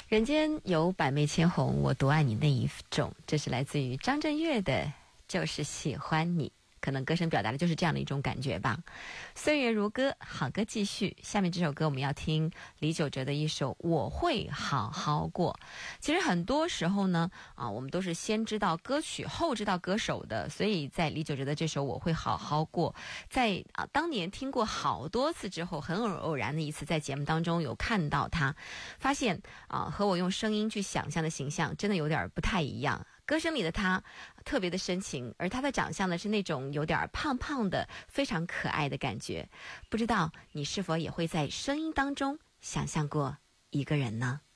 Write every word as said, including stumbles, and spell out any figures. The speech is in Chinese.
人间有百媚千红，我独爱你那一种。这是来自于张震岳的《就是喜欢你》，可能歌声表达的就是这样的一种感觉吧。岁月如歌，好歌继续。下面这首歌我们要听李玖哲的一首《我会好好过》。其实很多时候呢，啊，我们都是先知道歌曲后知道歌手的，所以在李玖哲的这首《我会好好过》，在啊当年听过好多次之后，很偶偶然的一次在节目当中有看到他，发现啊和我用声音去想象的形象真的有点不太一样。歌声里的他特别的深情，而他的长相呢是那种有点胖胖的非常可爱的感觉。不知道你是否也会在声音当中想象过一个人呢？